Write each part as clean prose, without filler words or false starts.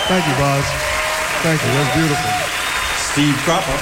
Thank you, Boz. Thank you. That's beautiful. Steve Cropper.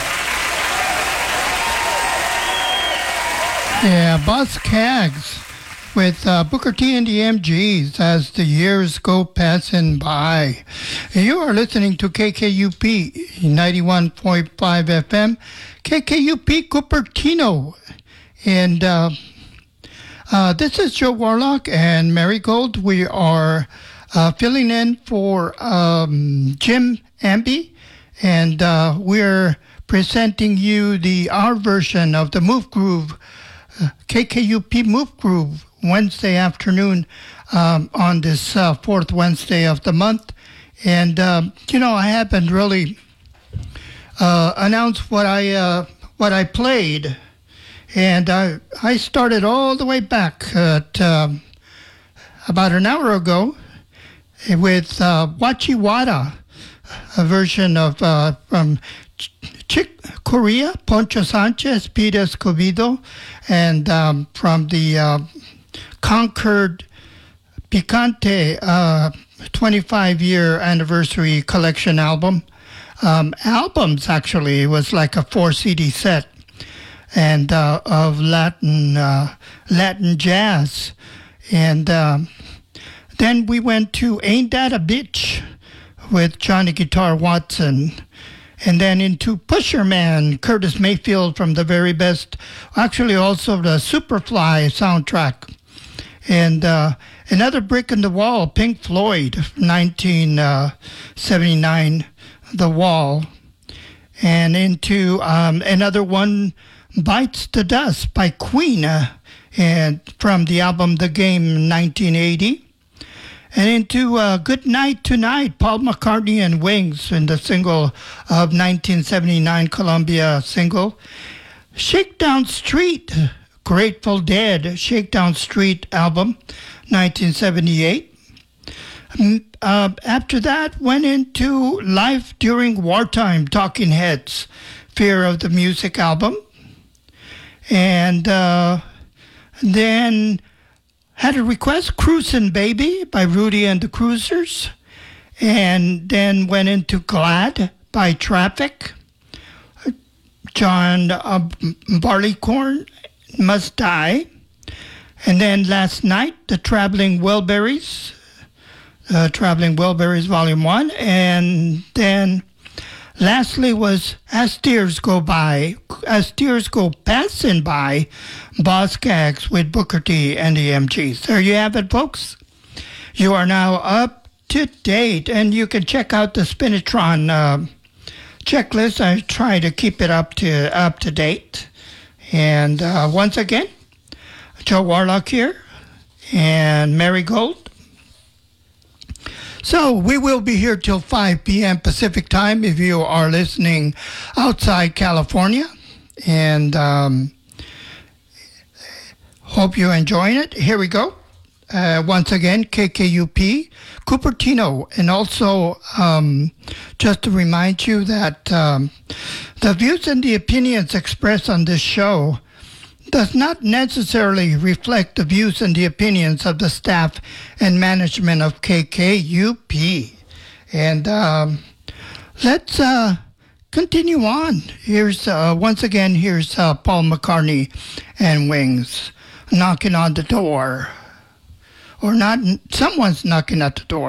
Yeah, Boz Scaggs with Booker T and the MGs as the years go passing by. You are listening to KKUP 91.5 FM, KKUP Cupertino. And this is Joe Warlock and Marigold. We are filling in for Jim Amby, and we're presenting you our version of the Move Groove, KKUP Move Groove, Wednesday afternoon on this fourth Wednesday of the month. And, I haven't really announced what I played. And I started all the way back at about an hour ago with Wachi Wada, a version of from Chick Corea, Poncho Sanchez, Pete Escobedo, and from the Concord Picante 25-year anniversary collection album. Albums, actually, it was like a 4-CD set, and of Latin jazz. And then we went to Ain't That a Bitch with Johnny Guitar Watson. And then into Pusher Man, Curtis Mayfield from the very best, actually also the Superfly soundtrack. And another brick in the wall, Pink Floyd, 1979, The Wall. And into another one, Bites the Dust by Queen, and from the album The Game, 1980. And into Good Night Tonight, Paul McCartney and Wings, in the single of 1979 Columbia single. Shakedown Street, Grateful Dead, Shakedown Street album, 1978. After that, went into Life During Wartime, Talking Heads, Fear of the Music album. And then had a request, Cruisin' Baby by Rudy and the Cruisers. And then went into Glad by Traffic. John Barleycorn, Must Die. And then last night, the Traveling Wilburys, Volume 1. And then lastly was As Tears Go Passing By, Boz Scaggs with Booker T and the MGs. There you have it, folks. You are now up to date, and you can check out the Spinitron checklist. I try to keep it up to date. And once again, Joe Warlock here and Marigold. So we will be here till 5 p.m. Pacific time if you are listening outside California. And hope you're enjoying it. Here we go. Once again, KKUP, Cupertino. And also, just to remind you that the views and the opinions expressed on this show does not necessarily reflect the views and the opinions of the staff and management of KKUP. And let's continue on. Here's, once again, here's Paul McCartney and Wings knocking on the door. Or not, someone's knocking at the door.